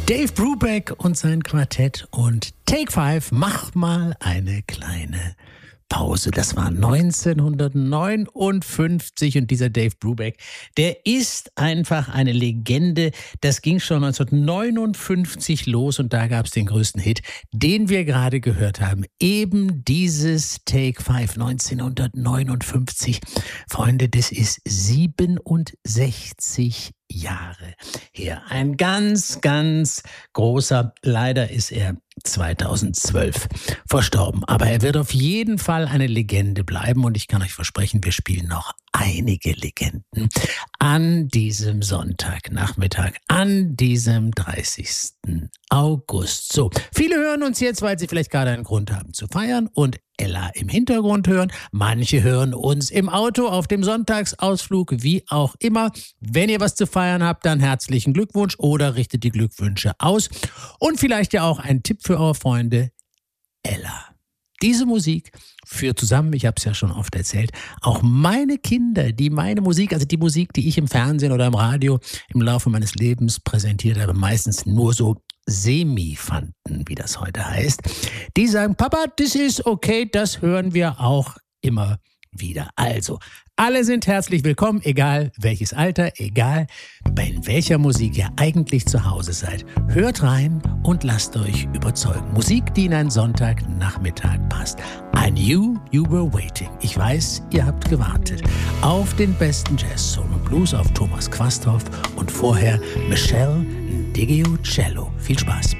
Dave Brubeck und sein Quartett und Take 5, mach mal eine kleine Pause. Das war 1959 und dieser Dave Brubeck, der ist einfach eine Legende. Das ging schon 1959 los und da gab es den größten Hit, den wir gerade gehört haben. Eben dieses Take 5 1959. Freunde, das ist 67 Jahre her. Ein ganz, ganz großer, leider ist er 2012 verstorben. Aber er wird auf jeden Fall eine Legende bleiben und ich kann euch versprechen, wir spielen noch einige Legenden an diesem Sonntagnachmittag, an diesem 30. August. So, viele hören uns jetzt, weil sie vielleicht gerade einen Grund haben zu feiern und Ella im Hintergrund hören. Manche hören uns im Auto auf dem Sonntagsausflug, wie auch immer. Wenn ihr was zu feiern habt, dann herzlichen Glückwunsch oder richtet die Glückwünsche aus. Und vielleicht ja auch ein Tipp für eure Freunde, Ella. Diese Musik führt zusammen, ich habe es ja schon oft erzählt, auch meine Kinder, die meine Musik, also die Musik, die ich im Fernsehen oder im Radio im Laufe meines Lebens präsentiert habe, meistens nur so semi fanden, wie das heute heißt, die sagen, Papa, das ist okay, das hören wir auch immer wieder. Also, alle sind herzlich willkommen, egal welches Alter, egal bei welcher Musik ihr eigentlich zu Hause seid. Hört rein und lasst euch überzeugen. Musik, die in einen Sonntagnachmittag passt. I knew you were waiting. Ich weiß, ihr habt gewartet auf den besten Jazz, Soul und Blues, auf Thomas Quasthoff und vorher Michelle Ndegeocello. Viel Spaß.